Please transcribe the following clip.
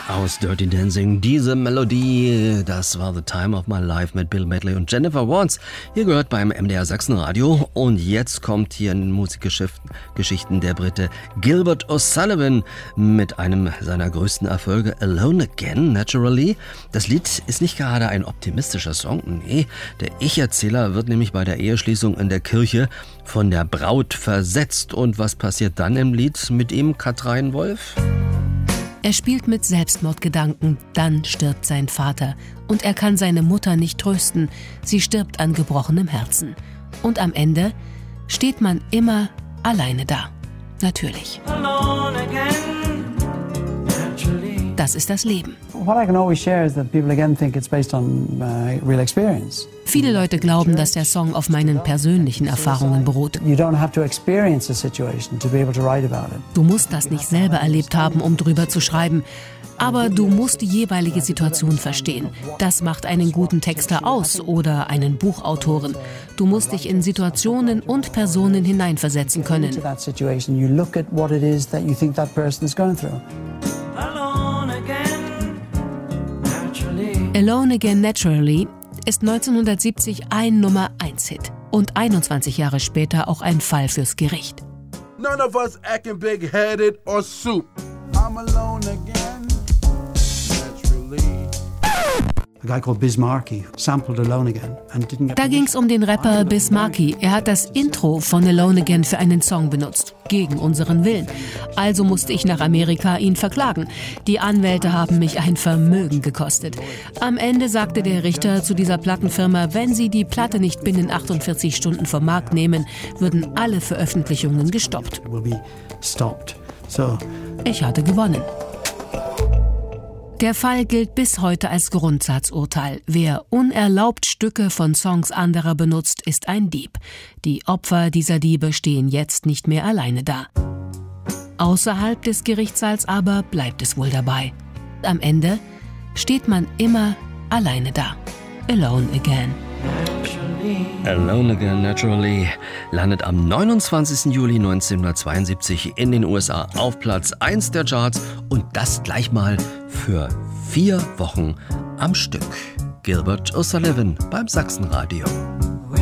Aus Dirty Dancing, diese Melodie, das war The Time of My Life mit Bill Medley und Jennifer Warnes. Ihr gehört beim MDR Sachsenradio und jetzt kommt hier in Musikgeschichten der Brite Gilbert O'Sullivan mit einem seiner größten Erfolge, Alone Again, Naturally. Das Lied ist nicht gerade ein optimistischer Song, nee, der Ich-Erzähler wird nämlich bei der Eheschließung in der Kirche von der Braut versetzt. Und was passiert dann im Lied mit ihm, Katrein Wolf? Er spielt mit Selbstmordgedanken, dann stirbt sein Vater und er kann seine Mutter nicht trösten, sie stirbt an gebrochenem Herzen. Und am Ende steht man immer alleine da. Natürlich. Das ist das Leben. Viele Leute glauben, dass der Song auf meinen persönlichen Erfahrungen beruht. Du musst das nicht selber erlebt haben, um drüber zu schreiben. Aber du musst die jeweilige Situation verstehen. Das macht einen guten Texter aus oder einen Buchautoren. Du musst dich in Situationen und Personen hineinversetzen können. Alone Again Naturally ist 1970 ein Nummer-1-Hit und 21 Jahre später auch ein Fall fürs Gericht. None of us acting big-headed or soup. I'm alone again, naturally. Da ging's um den Rapper Biz Markie. Er hat das Intro von Alone Again für einen Song benutzt, gegen unseren Willen. Also musste ich nach Amerika ihn verklagen. Die Anwälte haben mich ein Vermögen gekostet. Am Ende sagte der Richter zu dieser Plattenfirma, wenn sie die Platte nicht binnen 48 Stunden vom Markt nehmen, würden alle Veröffentlichungen gestoppt. Ich hatte gewonnen. Der Fall gilt bis heute als Grundsatzurteil. Wer unerlaubt Stücke von Songs anderer benutzt, ist ein Dieb. Die Opfer dieser Diebe stehen jetzt nicht mehr alleine da. Außerhalb des Gerichtssaals aber bleibt es wohl dabei. Am Ende steht man immer alleine da. Alone Again. Alone Again Naturally landet am 29. Juli 1972 in den USA auf Platz 1 der Charts und das gleich mal für 4 Wochen am Stück. Gilbert O'Sullivan beim Sachsenradio.